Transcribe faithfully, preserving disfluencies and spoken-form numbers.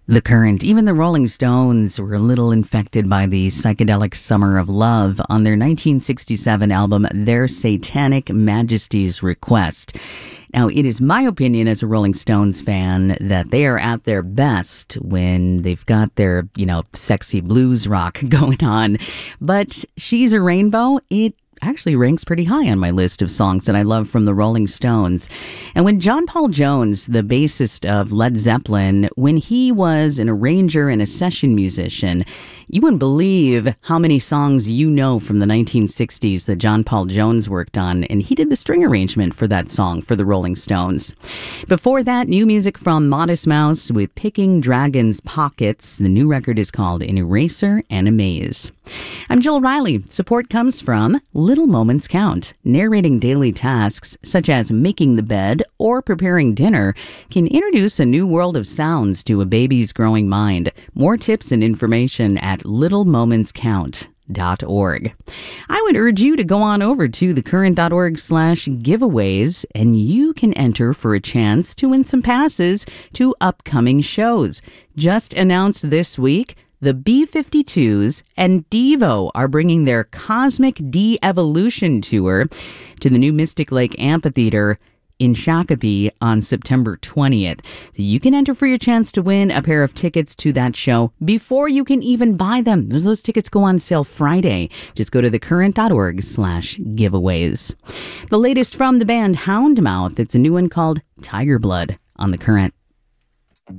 The Current, even the Rolling Stones were a little infected by the psychedelic summer of love on their nineteen sixty-seven album, Their Satanic Majesty's Request. Now, it is my opinion as a Rolling Stones fan that they are at their best when they've got their, you know, sexy blues rock going on. But She's a Rainbow, it actually ranks pretty high on my list of songs that I love from the Rolling Stones. And when John Paul Jones, the bassist of Led Zeppelin, when he was an arranger and a session musician, you wouldn't believe how many songs you know from the nineteen sixties that John Paul Jones worked on, and he did the string arrangement for that song for the Rolling Stones. Before that, new music from Modest Mouse with Picking Dragons' Pockets. The new record is called An Eraser and a Maze. I'm Jill Riley. Support comes from Little Moments Count. Narrating daily tasks such as making the bed or preparing dinner can introduce a new world of sounds to a baby's growing mind. More tips and information at little moments count dot org. I would urge you to go on over to thecurrent.org slash giveaways and you can enter for a chance to win some passes to upcoming shows. Just announced this week, the B fifty-twos and Devo are bringing their Cosmic De-Evolution Tour to the new Mystic Lake Amphitheater in Shakopee on September twentieth. So you can enter for your chance to win a pair of tickets to that show before you can even buy them. Those, those tickets go on sale Friday. Just go to thecurrent.org slash giveaways. The latest from the band Houndmouth, it's a new one called Tiger Blood on The Current.